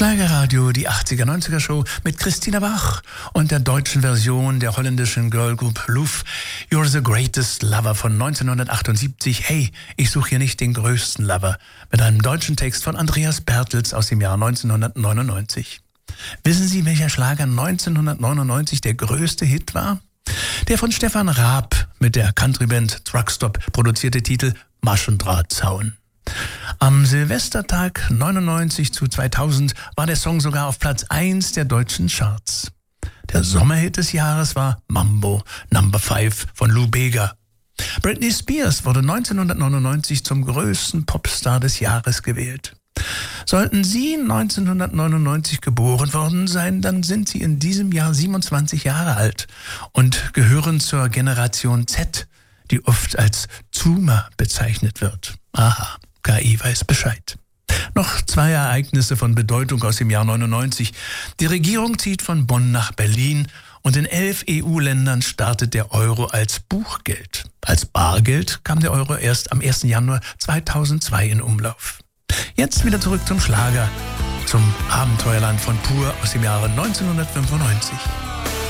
Schlagerradio, die 80er-90er Show mit Christina Bach und der deutschen Version der holländischen Girlgroup Luf, You're the Greatest Lover von 1978. Hey, ich suche hier nicht den größten Lover, mit einem deutschen Text von Andreas Bertels aus dem Jahr 1999. Wissen Sie, welcher Schlager 1999 der größte Hit war? Der von Stefan Raab mit der Countryband Truckstop produzierte Titel Maschendrahtzaun. Am Silvestertag 99 zu 2000 war der Song sogar auf Platz 1 der deutschen Charts. Der Sommerhit des Jahres war Mambo No. 5 von Lou Bega. Britney Spears wurde 1999 zum größten Popstar des Jahres gewählt. Sollten Sie 1999 geboren worden sein, dann sind Sie in diesem Jahr 27 Jahre alt und gehören zur Generation Z, die oft als Zoomer bezeichnet wird. Aha. KI weiß Bescheid. Noch 2 Ereignisse von Bedeutung aus dem Jahr 99. Die Regierung zieht von Bonn nach Berlin und in 11 EU-Ländern startet der Euro als Buchgeld. Als Bargeld kam der Euro erst am 1. Januar 2002 in Umlauf. Jetzt wieder zurück zum Schlager, zum Abenteuerland von Pur aus dem Jahre 1995.